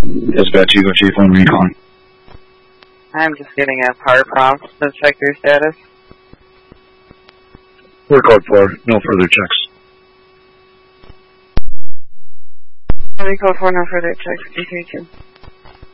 Dispatch Eagle Chief on recon. I'm just getting a power prompt to check your status. We're code 4, no further checks. Code 4, no further checks. 332.